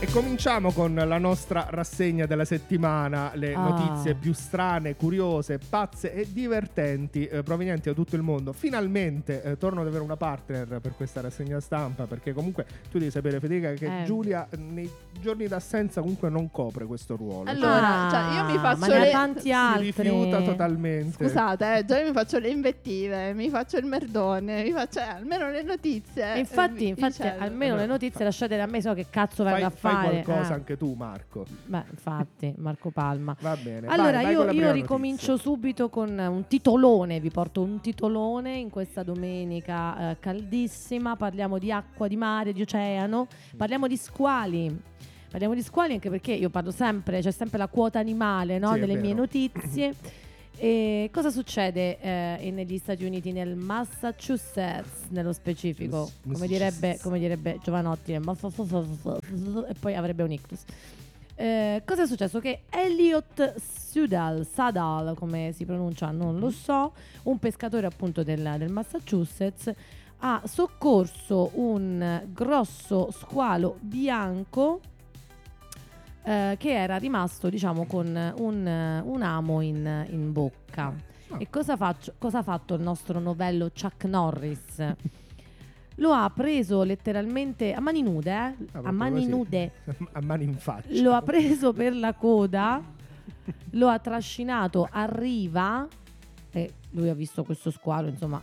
E cominciamo con la nostra rassegna della settimana, le notizie più strane, curiose, pazze e divertenti provenienti da tutto il mondo. Finalmente torno ad avere una partner per questa rassegna stampa, perché comunque tu devi sapere, Federica, che Giulia nei giorni d'assenza comunque non copre questo ruolo. Allora, cioè io mi faccio ma ne ha tanti altri. Si rifiuta totalmente. Scusate, già io mi faccio le invettive, mi faccio il merdone, mi faccio almeno le notizie. Infatti almeno le notizie lasciatele a me, so che cazzo venga a fare. Fai qualcosa anche tu, Marco. Beh, infatti, Marco Palma. Va bene. Allora, vai io ricomincio subito con un titolone. Vi porto un titolone in questa domenica caldissima. Parliamo di acqua, di mare, di oceano. Parliamo di squali. Parliamo di squali anche perché io parlo sempre, c'è sempre la quota animale, no? Nelle mie notizie. E cosa succede negli Stati Uniti, nel Massachusetts nello specifico, come direbbe Giovanotti, e poi avrebbe un ictus. Cosa è successo? Che Elliot Sudal, come si pronuncia non lo so, un pescatore appunto del Massachusetts, ha soccorso un grosso squalo bianco che era rimasto, diciamo, con un amo in bocca. E cosa ha fatto il nostro novello Chuck Norris? Lo ha preso letteralmente a mani nude, a mani nude, a mani in faccia. lo ha preso per la coda, lo ha trascinato a riva. E lui ha visto questo squalo, insomma,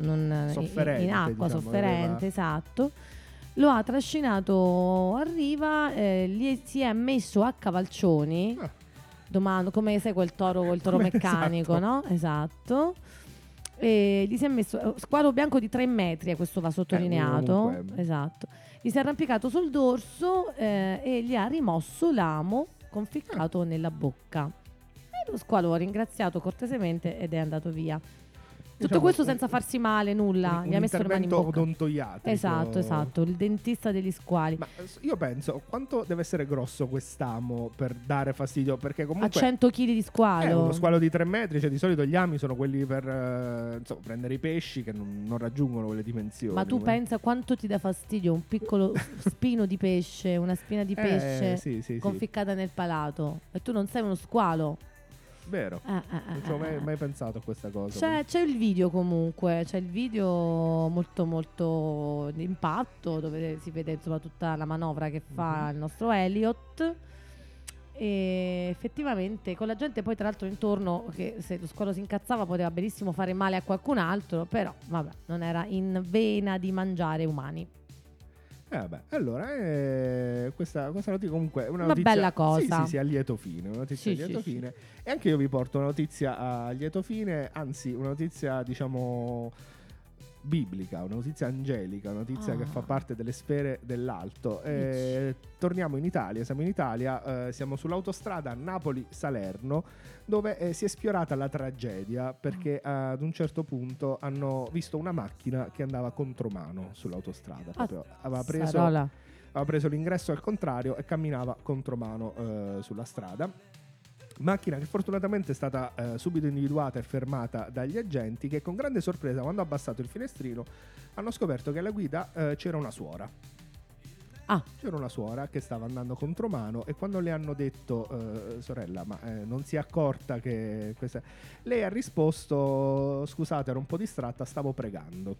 in acqua, diciamo, sofferente, esatto. Lo ha trascinato a riva, gli si è messo a cavalcioni, come sai quel toro meccanico, esatto. No? Esatto. E gli si è messo squalo bianco di 3 metri, questo va sottolineato. Esatto. Gli si è arrampicato sul dorso e gli ha rimosso l'amo conficcato nella bocca. E lo squalo ha ringraziato cortesemente ed è andato via. Tutto questo senza farsi male, nulla. Gli ha messo le mani in bocca. Odontoiatrico. Esatto, il dentista degli squali. Ma io penso, quanto deve essere grosso quest'amo per dare fastidio? Perché comunque a 100 kg di squalo. Uno squalo di 3 metri, cioè di solito gli ami sono quelli per prendere i pesci che non raggiungono quelle dimensioni. Ma tu pensa quanto ti dà fastidio un piccolo spino di pesce, una spina di pesce conficcata nel palato, e tu non sei uno squalo. Vero, non ci ho mai pensato a questa cosa. C'è il video comunque, c'è il video molto molto d'impatto dove si vede insomma tutta la manovra che fa il nostro Elliot, e effettivamente con la gente poi tra l'altro intorno, che se lo squalo si incazzava poteva benissimo fare male a qualcun altro, però vabbè, non era in vena di mangiare umani. Allora questa notizia comunque è una notizia, bella cosa. Sì, a lieto fine, una notizia a lieto fine. E anche io vi porto una notizia a lieto fine, anzi una notizia diciamo biblica, una notizia angelica, una notizia che fa parte delle sfere dell'alto. Torniamo in Italia, siamo in Italia, siamo sull'autostrada Napoli-Salerno, dove si è sfiorata la tragedia perché ad un certo punto hanno visto una macchina che andava contromano sull'autostrada, proprio aveva preso l'ingresso al contrario e camminava contromano sulla strada. Macchina che fortunatamente è stata subito individuata e fermata dagli agenti, che con grande sorpresa, quando ha abbassato il finestrino, hanno scoperto che alla guida c'era una suora. C'era una suora che stava andando contromano, e quando le hanno detto sorella, ma non si è accorta che questa... Lei ha risposto: scusate, ero un po' distratta, stavo pregando.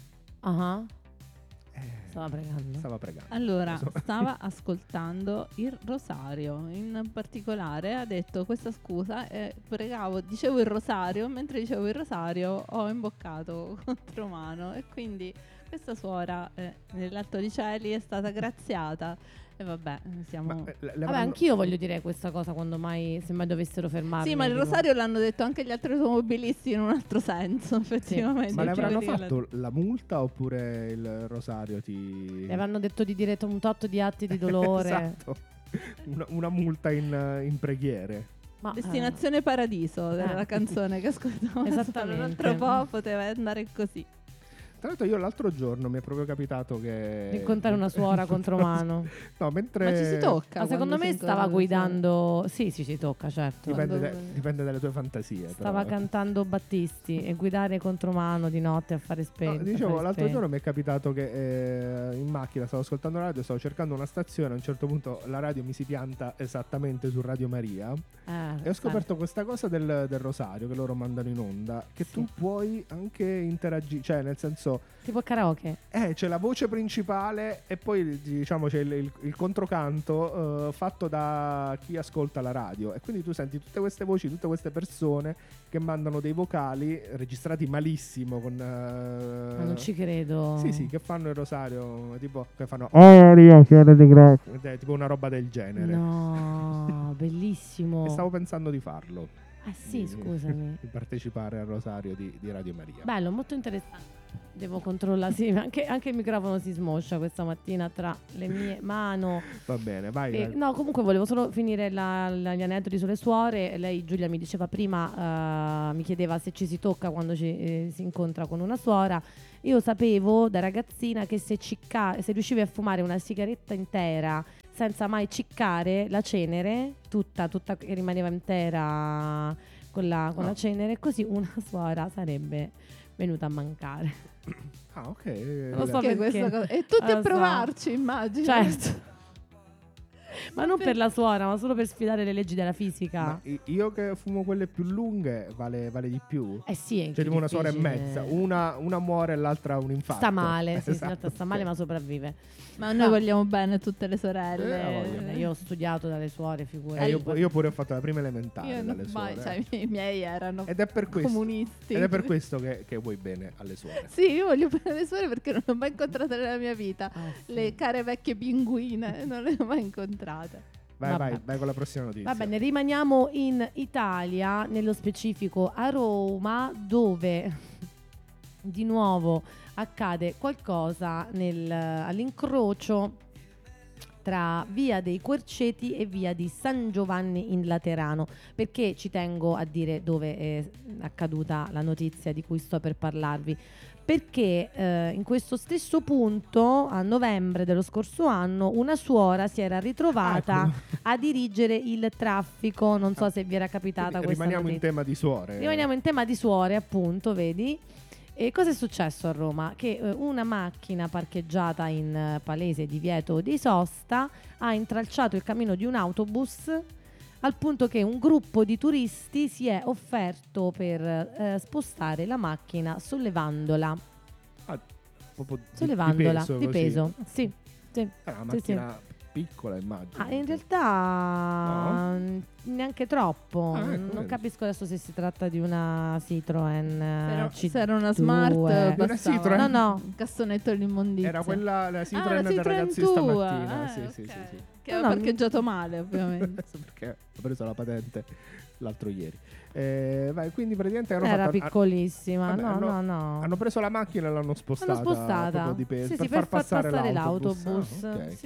Stava pregando. Allora, stava ascoltando il rosario. In particolare ha detto questa scusa, pregavo, dicevo il rosario, mentre dicevo il rosario ho imboccato contromano, e quindi questa suora nell'alto di cieli è stata graziata. E vabbè, siamo... anch'io voglio dire questa cosa quando se mai dovessero fermarmi. Sì, ma il rosario l'hanno detto anche gli altri automobilisti in un altro senso, effettivamente. Ma le avranno fatto la multa oppure il rosario le avranno detto di dire un tot di atti di dolore. Esatto. Una multa in preghiere. Destinazione Paradiso era la canzone che ascoltavamo. Esattamente. Un altro po' poteva andare così. Tra Tra l'altro io l'altro giorno mi è proprio capitato che... Di incontrare una suora contromano. No, mentre... Ma ci si tocca? Ma secondo me stava guidando. Sì, si tocca, certo. Dipende dalle tue fantasie. Stava però. cantando Battisti e guidare contromano di notte a fare spento. No, dicevo, l'altro giorno mi è capitato che in macchina stavo ascoltando la radio, stavo cercando una stazione, a un certo punto la radio mi si pianta esattamente su Radio Maria e ho scoperto questa cosa del rosario che loro mandano in onda, che Sì. tu puoi anche interagire, cioè nel senso Tipo karaoke. c'è la voce principale e poi diciamo c'è il controcanto fatto da chi ascolta la radio, e quindi tu senti tutte queste voci, tutte queste persone che mandano dei vocali registrati malissimo con Ma non ci credo. sì, che fanno il rosario, tipo che fanno tipo una roba del genere. No, bellissimo. E stavo pensando di farlo. Ah sì, scusami. Di partecipare al rosario di Radio Maria. Bello, molto interessante. Devo controllare, sì, anche il microfono si smoscia questa mattina tra le mie mani. Va bene, vai. No, comunque volevo solo finire gli aneddoti sulle suore. Lei, Giulia, mi diceva prima, mi chiedeva se ci si tocca quando si incontra con una suora. Io sapevo da ragazzina che se riuscivi a fumare una sigaretta intera senza mai ciccare la cenere, tutta che rimaneva intera con la cenere, così una suora sarebbe venuta a mancare. Ah, ok. Non lo so Perché perché. questa cosa? E tutti Lo a so. provarci, immagino. Certo. Ma non per la suora, ma solo per sfidare le leggi della fisica. Ma io che fumo quelle più lunghe vale di più. Sì, è Cioè tipo una suora e difficile. mezza, una muore e l'altra un infarto. Sta male, sì, Esatto, sta male, ma sopravvive. Ma noi vogliamo bene tutte le sorelle. Io ho studiato dalle suore, figurati. Io pure ho fatto la prima elementare Io dalle non mai, suore. cioè, i miei erano Ed è per questo, comunisti. ed è per questo che vuoi bene alle suore. Sì, io voglio bene alle suore perché non le ho mai incontrate nella mia vita. Ah, sì. Le care vecchie pinguine non le ho mai incontrate. Vai con la prossima notizia. Va bene, rimaniamo in Italia, nello specifico a Roma, dove di nuovo accade qualcosa all'incrocio tra via dei Querceti e via di San Giovanni in Laterano. Perché ci tengo a dire dove è accaduta la notizia di cui sto per parlarvi? Perché in questo stesso punto, a novembre dello scorso anno, una suora si era ritrovata a dirigere il traffico. Non so se vi era capitata Quindi questa rimaniamo in notizia. tema di suore. Rimaniamo in tema di suore, appunto, vedi? E cosa è successo a Roma? Che una macchina parcheggiata in palese divieto di sosta ha intralciato il cammino di un autobus, al punto che un gruppo di turisti si è offerto per spostare la macchina sollevandola. Proprio Sollevandola di di peso. Sì. È una Sì, macchina piccola, immagino. In realtà neanche troppo. Ecco, Non vedi. capisco adesso se si tratta di una Citroen Se era una C2. smart, Una bastava. Citroen? No. Un cassonetto dell'immondizia. Era quella la la Citroen del Citroen ragazzino tua. stamattina. Sì, Ok. sì. Che No, aveva no, parcheggiato male, ovviamente. Perché ho preso la patente l'altro ieri. Quindi praticamente Era piccolissima. vabbè, No. hanno preso la macchina e l'hanno spostata. L'hanno spostata. proprio di peso, Sì, per sì, far passare l'autobus. Ah, ok.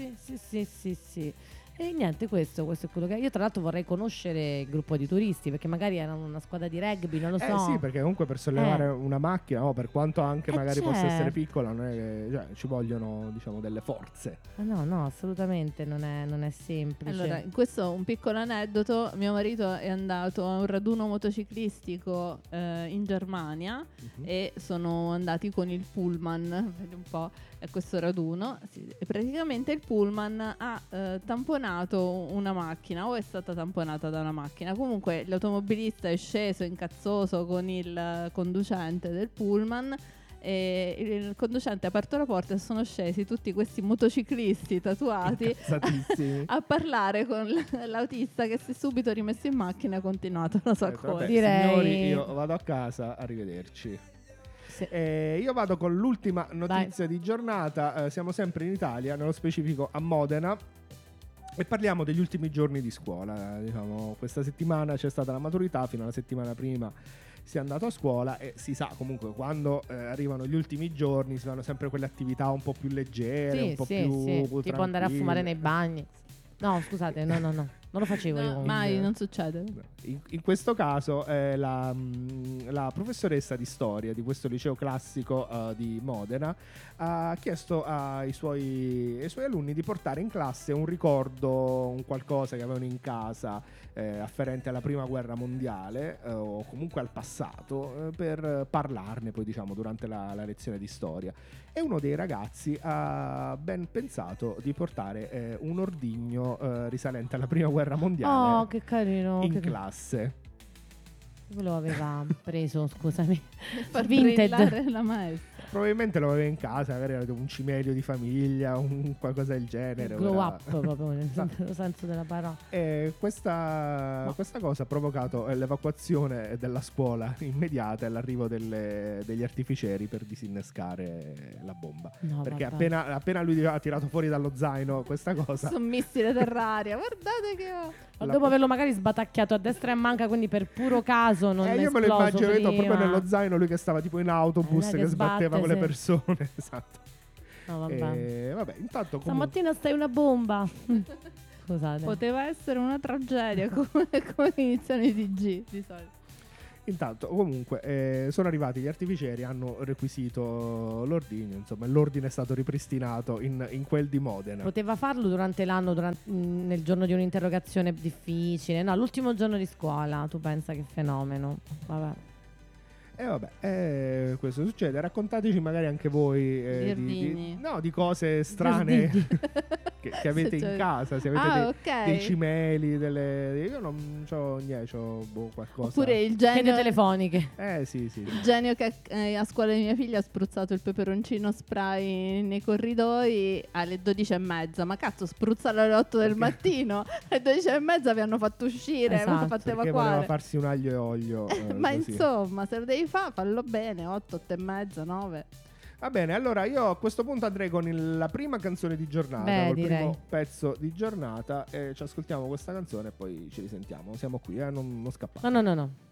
Sì. E niente, questo è quello che io tra l'altro vorrei conoscere il gruppo di turisti, perché magari erano una squadra di rugby, non lo so. Sì, perché comunque per sollevare una macchina, per quanto anche magari possa essere certo. piccola, non è che, ci vogliono, diciamo, delle forze. No, assolutamente non è semplice. Allora, in questo un piccolo aneddoto: mio marito è andato a un raduno motociclistico in Germania e sono andati con il pullman, vedi un po', a questo raduno, e praticamente il pullman ha tamponato una macchina, o è stata tamponata da una macchina. Comunque l'automobilista è sceso incazzoso con il conducente del pullman e il conducente ha aperto la porta e sono scesi tutti questi motociclisti tatuati Incazzatissimi. a parlare con l'autista, che si è subito rimesso in macchina e ha continuato la sua Vabbè, corsa. Direi- signori, io vado a casa, arrivederci. Sì. Io vado con l'ultima notizia di giornata. Siamo sempre in Italia, nello specifico a Modena, e parliamo degli ultimi giorni di scuola. Diciamo, questa settimana c'è stata la maturità, fino alla settimana prima si è andato a scuola, e si sa comunque quando arrivano gli ultimi giorni si fanno sempre quelle attività un po' più leggere, un po' più tipo andare a fumare nei bagni. No, scusate, no. Non lo facevo io. comunque. Mai, non succede. In questo caso la professoressa di storia di questo liceo classico di Modena ha chiesto ai suoi alunni di portare in classe un ricordo, un qualcosa che avevano in casa afferente alla prima guerra mondiale o comunque al passato, per parlarne poi diciamo durante la lezione di storia. E uno dei ragazzi ha ben pensato di portare un ordigno risalente alla prima guerra mondiale Oh, che carino. in classe. Dove lo aveva preso, scusami? Per Vinted. brillare la maestra. Probabilmente lo aveva in casa, magari era un cimelio di famiglia, un qualcosa del genere. Glow ora- up proprio nel vero senso della parola. E questa cosa ha provocato l'evacuazione della scuola immediata e l'arrivo degli artificieri per disinnescare la bomba. No, Perché vabbè. appena lui ha tirato fuori dallo zaino questa cosa, Sono missile terraria. Guardate che ho. Ma la- dopo averlo magari sbatacchiato a destra e a manca, quindi per puro caso non è io me lo esploso immagino, vedo proprio prima. nello zaino lui che stava tipo in autobus che che sbatteva sbatte, con le sì. persone. Esatto. No, vabbè. E vabbè, intanto comunque Stamattina stai una bomba. Scusate. Poteva essere una tragedia come iniziano i TG di solito. Intanto, comunque, sono arrivati gli artificieri, hanno requisito l'ordine, insomma, l'ordine è stato ripristinato in quel di Modena. Poteva farlo durante l'anno, nel giorno di un'interrogazione difficile. No, l'ultimo giorno di scuola. Tu pensa che fenomeno. Vabbè. E vabbè, questo succede. Raccontateci magari anche voi Gli ordini. di cose strane che avete Se in c'è- casa. Se avete ok. dei cimeli, io non c'ho niente, c'ho qualcosa. Oppure il Schede genio, telefoniche. Sì. il genio che a scuola di mia figlia ha spruzzato il peperoncino spray nei corridoi alle 12:30. Ma cazzo, spruzzalo alle 8 del mattino. Alle 12:30 vi hanno fatto uscire, vi hanno Esatto, fatto Perché voleva evacuare. farsi un aglio e olio. Ma così. insomma, se lo devi fare, fallo bene. 8, 8:30, 9. Va bene, allora io a questo punto andrei con la prima canzone di giornata, Beh, col direi. primo pezzo di giornata, e ci ascoltiamo questa canzone e poi ci risentiamo. Siamo qui, non scappate. No.